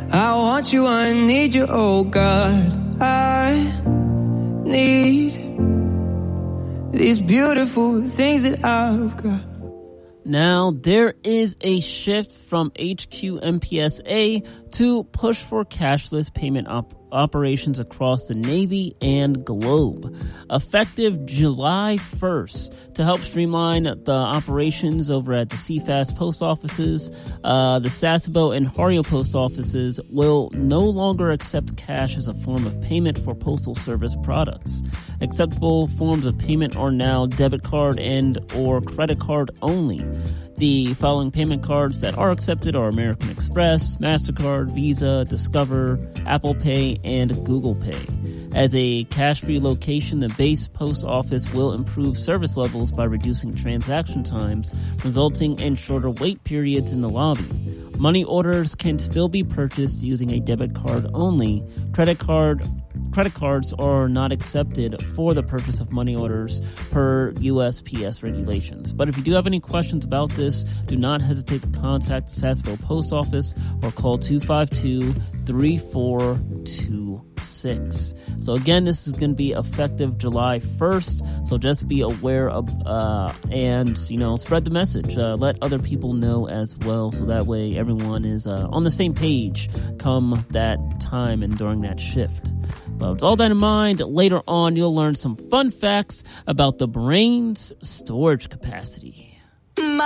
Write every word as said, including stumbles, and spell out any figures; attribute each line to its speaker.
Speaker 1: I want you, I need you, oh God. I need these beautiful things that I've got.
Speaker 2: Now, there is a shift from H Q M P S A to push for cashless payment op- operations across the Navy and globe. Effective July first, to help streamline the operations over at the C FAST post offices, uh, the Sasebo and Hario post offices will no longer accept cash as a form of payment for postal service products. Acceptable forms of payment are now debit card and or credit card only. The following payment cards that are accepted are American Express, MasterCard, Visa, Discover, Apple Pay, and Google Pay. As a cash-free location, the base post office will improve service levels by reducing transaction times, resulting in shorter wait periods in the lobby. Money orders can still be purchased using a debit card only. Credit card Credit cards are not accepted for the purchase of money orders per U S P S regulations. But if you do have any questions about this, do not hesitate to contact the Sasebo Post Office or call two five two, three four two six. So again, this is going to be effective July first. So just be aware of, uh, and, you know, spread the message. Uh, let other people know as well. So that way everyone is uh, on the same page come that time and during that shift. But with all that in mind, later on you'll learn some fun facts about the brain's storage capacity.